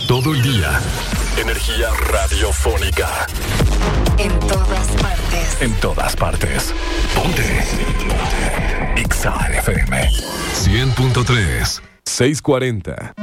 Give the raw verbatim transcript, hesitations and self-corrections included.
Todo el día. Energía radiofónica. En todas partes. En todas partes. Ponte. Ponte. Exa F M. cien punto tres. seiscientos cuarenta.